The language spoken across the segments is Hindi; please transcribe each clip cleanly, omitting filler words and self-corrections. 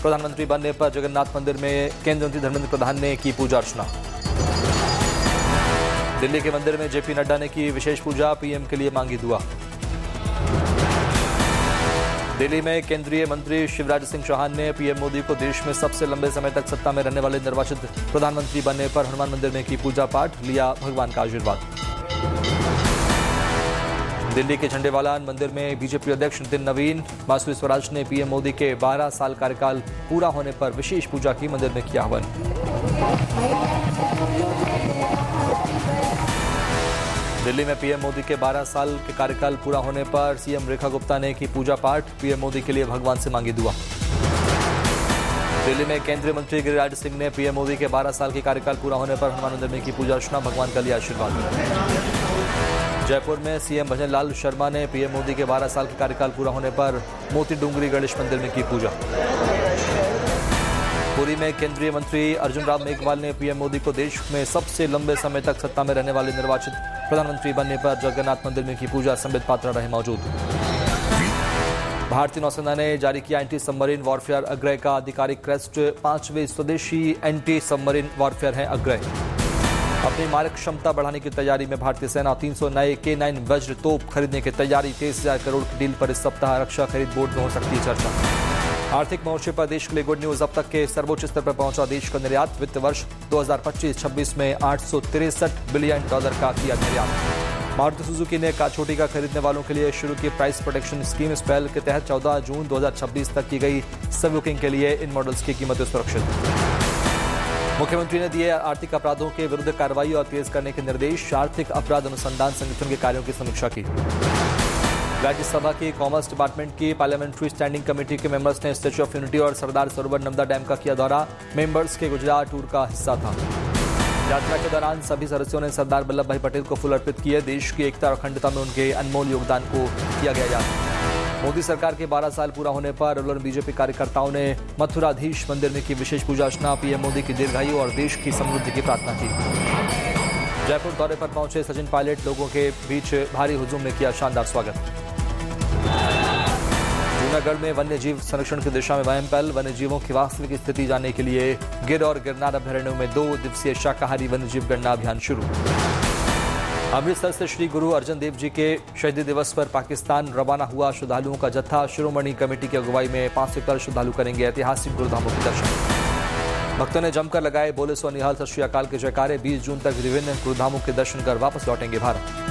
प्रधानमंत्री बनने पर जगन्नाथ मंदिर में केंद्रीय मंत्री धर्मेंद्र प्रधान ने की पूजा अर्चना। दिल्ली के मंदिर में जेपी नड्डा ने की विशेष पूजा, पीएम के लिए मांगी दुआ। दिल्ली में केंद्रीय मंत्री शिवराज सिंह चौहान ने पीएम मोदी को देश में सबसे लंबे समय तक सत्ता में रहने वाले निर्वाचित प्रधानमंत्री बनने पर हनुमान मंदिर में की पूजा पाठ, लिया भगवान का आशीर्वाद। दिल्ली के झंडेवालान मंदिर में बीजेपी अध्यक्ष नितिन नवीन, मासूरी स्वराज ने पीएम मोदी के 12 साल कार्यकाल पूरा होने पर विशेष पूजा की, मंदिर में किया हवन। दिल्ली में पीएम मोदी के 12 साल के कार्यकाल पूरा होने पर सीएम रेखा गुप्ता ने की पूजा पाठ, पीएम मोदी के लिए भगवान से मांगी दुआ। दिल्ली में केंद्रीय मंत्री गिरिराज सिंह ने पीएम मोदी के 12 साल के कार्यकाल पूरा होने पर हनुमान मंदिर में की पूजा अर्चना, भगवान का लिया आशीर्वाद। जयपुर में सीएम भजन लाल शर्मा ने पीएम मोदी के 12 साल के कार्यकाल पूरा होने पर मोती डूंगरी गणेश मंदिर में की पूजा। पुरी में केंद्रीय मंत्री अर्जुन राम मेघवाल ने पीएम मोदी को देश में सबसे लंबे समय तक सत्ता में रहने वाले निर्वाचित प्रधानमंत्री बनने पर जगन्नाथ मंदिर में की पूजा, संबित पात्रा रहे मौजूद। भारतीय नौसेना ने जारी किया एंटी सबमरीन वॉरफेयर अग्रय का आधिकारिक क्रेस्ट, 5वें स्वदेशी एंटी सबमरीन वॉरफेयर है अग्रय। अपनी मारक क्षमता बढ़ाने की तैयारी में भारतीय सेना 300 नए K9 वज्र तोप खरीदने की तैयारी, 23,000 करोड़ की डील पर इस सप्ताह रक्षा खरीद बोर्ड में हो सकती है चर्चा। आर्थिक मोर्चे पर देश के लिए गुड न्यूज, अब तक के सर्वोच्च स्तर पर पहुंचा देश का निर्यात, वित्त वर्ष 2025-26 में $863 बिलियन का किया निर्यात। मारुति सुजुकी ने काछोटी का खरीदने वालों के लिए शुरू की प्राइस प्रोटेक्शन स्कीम, इस पहल के तहत 14 जून 2026 तक की गई सब बुकिंग के लिए इन मॉडल्स की कीमतें सुरक्षित। मुख्यमंत्री ने दिए आर्थिक अपराधों के विरुद्ध कार्रवाई और तेज करने के निर्देश, आर्थिक अपराध अनुसंधान संगठन के कार्यों की समीक्षा की। राज्यसभा की कॉमर्स डिपार्टमेंट की पार्लियामेंट्री स्टैंडिंग कमेटी के मेंबर्स ने स्टैच्यू ऑफ यूनिटी और सरदार सरोवर नर्मदा डैम का किया दौरा, मेंबर्स के गुजरात टूर का हिस्सा था। यात्रा के दौरान सभी सदस्यों ने सरदार वल्लभ भाई पटेल को फूल अर्पित किए, देश की एकता और अखंडता में उनके अनमोल योगदान को किया गया याद। मोदी सरकार के 12 साल पूरा होने पर रुलर बीजेपी कार्यकर्ताओं ने मथुराधीश मंदिर में की विशेष पूजा अर्चना, पीएम मोदी की दीर्घायु और देश की समृद्धि की प्रार्थना की। जयपुर दौरे पर पहुंचे सचिन पायलट, लोगों के बीच भारी हुजूम में किया शानदार स्वागत। जूनागढ़ में वन्य जीव संरक्षण की दिशा में वहम पहल, वन्य जीवों की वास्तविक स्थिति जानने के लिए गिर और गिरनार अभयारण्यों में 2 दिवसीय शाकाहारी वन्य जीव गणना अभियान शुरू। अमृतसर से श्री गुरु अर्जन देव जी के शहीदी दिवस पर पाकिस्तान रवाना हुआ श्रद्धालुओं का जत्था, शिरोमणि कमेटी की अगुवाई में 500 श्रद्धालु करेंगे ऐतिहासिक गुरुधामों के दर्शन। भक्तों ने जमकर लगाए बोले सो निहाल सत श्री अकाल के जयकारे, 20 जून तक विभिन्न गुरुधामों के दर्शन कर वापस लौटेंगे भारत।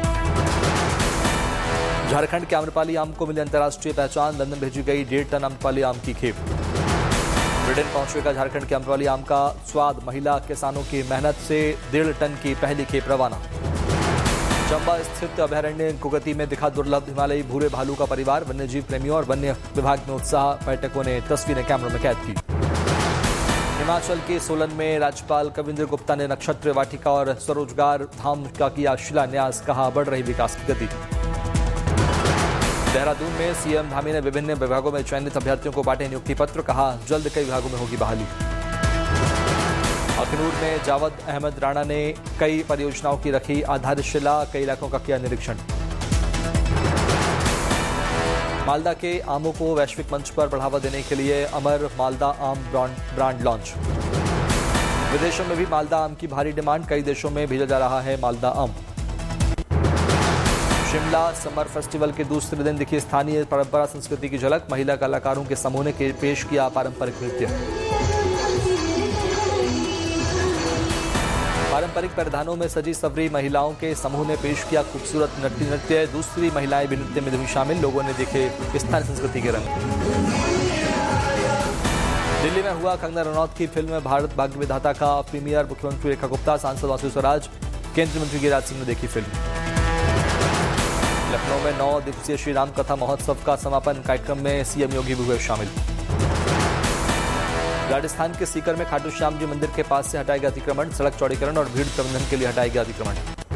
झारखंड के आम्रपाली आम को मिली अंतर्राष्ट्रीय पहचान, लंदन भेजी गई 1.5 टन आम्रपाली आम की खेप। ब्रिटेन पहुंचेगा झारखंड के आम्रपाली आम का स्वाद, महिला किसानों की मेहनत से 1.5 टन की पहली खेप रवाना। चंबा स्थित अभयारण्य कुगती में दिखा दुर्लभ हिमालयी भूरे भालू का परिवार, वन्य जीव प्रेमियों और वन्य विभाग में उत्साह, पर्यटकों ने तस्वीरें कैमरों में कैद की। हिमाचल के सोलन में राज्यपाल कविंद्र गुप्ता ने नक्षत्र वाटिका और स्वरोजगार धाम का किया शिलान्यास, कहा बढ़ रही विकास की गति। देहरादून में सीएम धामी ने विभिन्न विभागों में चयनित अभ्यर्थियों को बांटे नियुक्ति पत्र, कहा जल्द कई विभागों में होगी बहाली। अखनूर में जावद अहमद राणा ने कई परियोजनाओं की रखी आधारशिला, कई इलाकों का किया निरीक्षण। मालदा के आमों को वैश्विक मंच पर बढ़ावा देने के लिए अमर मालदा आम ब्रांड लॉन्च। विदेशों में भी मालदा आम की भारी डिमांड, कई देशों में भेजा जा रहा है मालदा आम। शिमला समर फेस्टिवल के दूसरे दिन दिखी स्थानीय परंपरा संस्कृति की झलक, महिला कलाकारों के समूह ने पेश किया पारंपरिक नृत्य। पारंपरिक परिधानों में सजी सवरी महिलाओं के समूह ने पेश किया खूबसूरत नृत्य, दूसरी महिलाएं भी नृत्य में हुई शामिल, लोगों ने देखे स्थानीय संस्कृति के रंग। दिल्ली में हुआ कंगना रनौत की फिल्म भारत भाग्य विधाता का प्रीमियर, मुख्यमंत्री रेखा गुप्ता, सांसद मासूरी स्वराज, केंद्रीय मंत्री गिरिराज सिंह ने देखी फिल्म। लखनऊ में 9 दिवसीय श्री राम कथा महोत्सव का समापन, कार्यक्रम में सीएम योगी भी हुए शामिल। राजस्थान के सीकर में खाटू श्याम जी मंदिर के पास से हटाया गया अतिक्रमण, सड़क चौड़ीकरण और भीड़ प्रबंधन के लिए हटाया गया अतिक्रमण।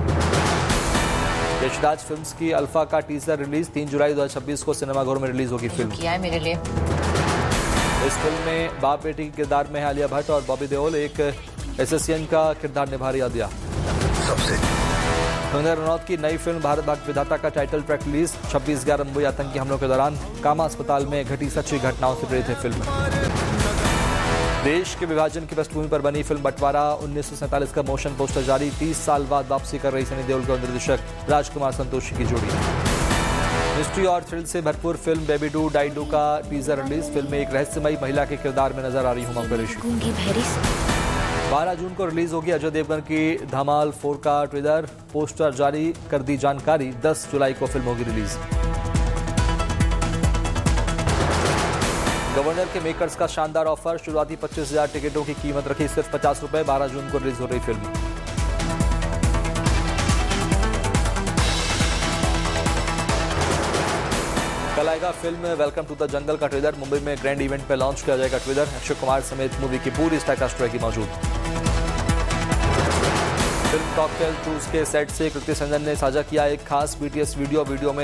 यशराज फिल्म्स की अल्फा का टीजर रिलीज, 3 जुलाई 2026 को सिनेमाघरों में रिलीज होगी फिल्म। किया है मेरे लिए। इस फिल्म में बाप बेटी के किरदार में है आलिया भट्ट और बॉबी देओल, एक एसएसएन का किरदार निभा रही आदिया। कंगना रनौत की नई फिल्म भारत भाग्य विधाता का टाइटल ट्रैक रिलीज, 26/11 मुंबई आतंकी हमलों के दौरान कामा अस्पताल में घटी सच्ची घटनाओं से प्रेरित है फिल्म। देश के विभाजन की पृष्ठभूमि पर बनी फिल्म बंटवारा 1947 का मोशन पोस्टर जारी। 30 साल बाद वापसी कर रही सनी देओल और निर्देशक राजकुमार संतोषी की जोड़ी। मिस्ट्री और थ्रिल से भरपूर film baby do die do का टीजर रिलीज। फिल्म में एक रहस्यमयी महिला के किरदार में नजर आ रही हुमा कुरैशी। 12 जून को रिलीज होगी अजय देवगन की धमाल 4 का ट्रेलर। पोस्टर जारी कर दी जानकारी। 10 जुलाई को फिल्म होगी रिलीज। गवर्नर के मेकर्स का शानदार ऑफर। शुरुआती 25,000 टिकटों की कीमत रखी सिर्फ 50 रुपए। 12 जून को रिलीज हो रही फिल्म। कल आएगा film welcome to the jungle का ट्रेलर। मुंबई में ग्रैंड इवेंट पर लॉन्च किया जाएगा ट्रेलर। अक्षय कुमार समेत मूवी की पूरी स्टारकास्ट रहेगी मौजूद। फिल्म कॉकटेल 2 के सेट से कृति सेनन ने साझा किया एक खास बीटीएस वीडियो में